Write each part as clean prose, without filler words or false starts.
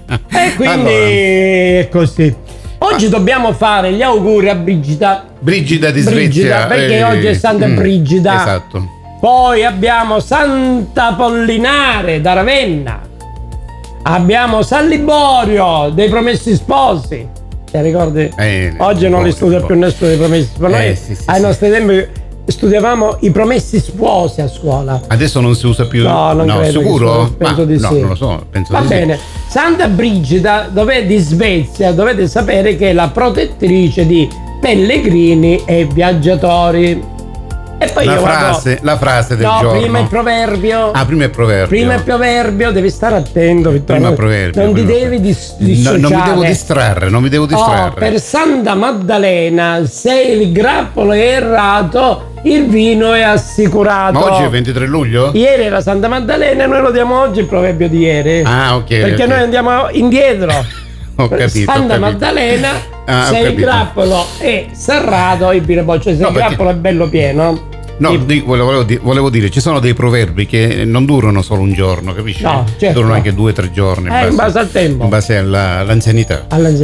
E quindi è così. Oggi dobbiamo fare gli auguri a Brigida di Svezia. Perché oggi è Santa Brigida. Esatto. Poi abbiamo Santa Pollinare da Ravenna. Abbiamo San Liborio dei Promessi Sposi. Ti ricordi? Oggi non li studia più nessuno dei Promessi Sposi. Noi ai nostri tempi studiavamo i Promessi Sposi a scuola. Adesso non si usa più. No, non credo. Sicuro? Penso di sì. Non lo so, penso Va di bene. sì. Santa Brigida, di Svezia, dovete sapere che è la protettrice di pellegrini e viaggiatori. E poi la frase del giorno. Prima il proverbio. Prima il proverbio. Prima il proverbio, devi stare attento, Vittorio. Prima il proverbio. Non ti devi dissociare. Non mi devo distrarre. Per Santa Maddalena, se il grappolo è errato, il vino è assicurato. Ma oggi è il 23 luglio? Ieri era Santa Maddalena e noi lo diamo oggi il proverbio di ieri. Ok. Perché noi andiamo indietro. Ho capito. Santa Maddalena, se il grappolo è serrato, il vino è buono. Cioè, se il grappolo è bello pieno. No, volevo dire, ci sono dei proverbi che non durano solo un giorno, capisci? No, certo. Durano anche 2 o 3 giorni. In base al tempo. In base all'anzianità.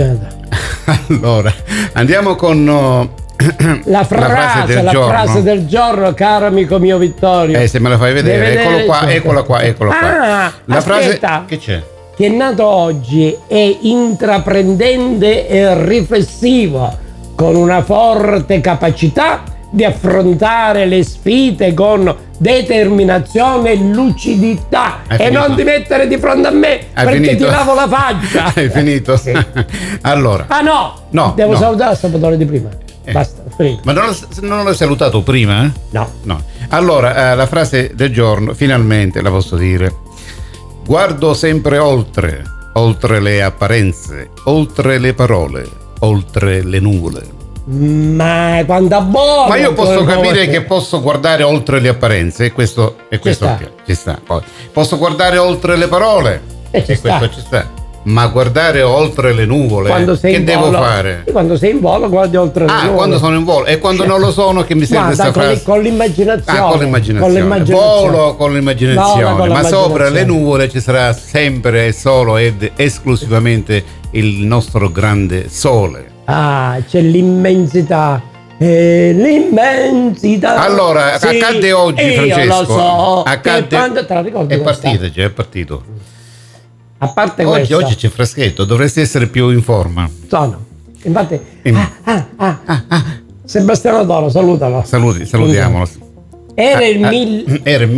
Allora, andiamo con la frase del giorno, caro amico mio Vittorio. Se me la fai vedere, eccola qua. La frase che c'è? Che è nato oggi è intraprendente e riflessivo, con una forte capacità di affrontare le sfide con determinazione e lucidità. E non ti mettere di fronte a me perché ti lavo la faccia. Hai finito? Sì. Allora. No. Devo salutare il Salvatore di prima. Basta, finito. Ma non l'hai salutato prima? No. Allora, la frase del giorno, finalmente la posso dire. Guardo sempre oltre le apparenze, oltre le parole, oltre le nuvole. Ma quanta buona! Ma io posso capire che posso guardare oltre le apparenze, e questo ci sta. Poi posso guardare oltre le parole, questo ci sta. Ma guardare oltre le nuvole, che devo fare? Quando sei in volo guardi oltre le nuvole. Quando sono in volo, e quando non lo sono, che mi serve questa frase? Con l'immaginazione. Volo con l'immaginazione. Ma sopra le nuvole ci sarà sempre e solo ed esclusivamente il nostro grande sole. C'è l'immensità. L'immensità. Allora, accadde oggi, Francesco. Lo so. Accadde. Te la ricordi? È partito. A parte questo. Oggi c'è freschetto, dovresti essere più in forma. Sono. Infatti. Sebastiano Toro, salutalo. Salutiamolo. Era il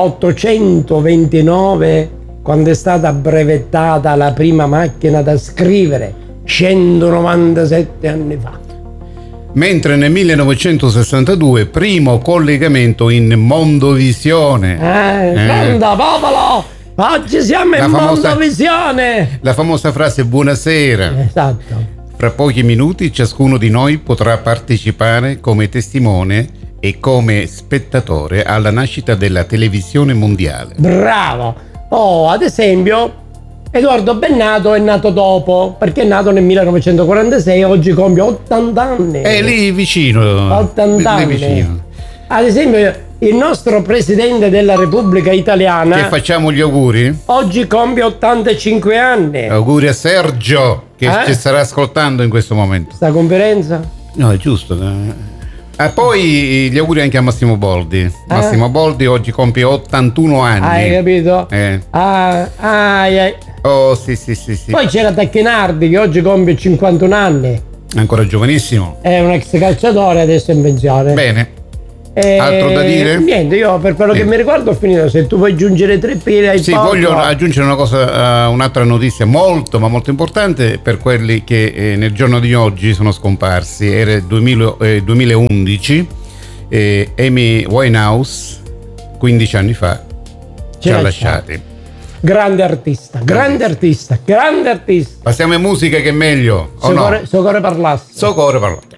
1829 quando è stata brevettata la prima macchina da scrivere. 197 anni fa. Mentre nel 1962 primo collegamento in Mondovisione. Pronto popolo! Oggi siamo in Mondovisione! La famosa frase buonasera. Esatto. Fra pochi minuti ciascuno di noi potrà partecipare come testimone e come spettatore alla nascita della televisione mondiale. Bravo! Ad esempio Edoardo Bennato è nato dopo, perché è nato nel 1946 e oggi compie 80 anni. È lì vicino. 80 anni. Vicino. Ad esempio, il nostro presidente della Repubblica Italiana, che facciamo gli auguri, oggi compie 85 anni. Auguri a Sergio, che ci starà ascoltando in questo momento. Sta conferenza? No, è giusto. Poi gli auguri anche a Massimo Boldi. Massimo Boldi oggi compie 81 anni. Hai capito? Oh, sì. Poi c'era Tacchinardi che oggi compie 51 anni. Ancora giovanissimo. È un ex calciatore, adesso è in pensione. Bene. Altro da dire? Niente, io per quello che mi riguarda ho finito. Se tu vuoi aggiungere 3 pile ai voglio aggiungere una cosa, un'altra notizia molto importante per quelli che nel giorno di oggi sono scomparsi. Era il 2011, Amy Winehouse 15 anni fa ci ha lasciati. Grande artista. Passiamo a musica che è meglio. Socore parlasse.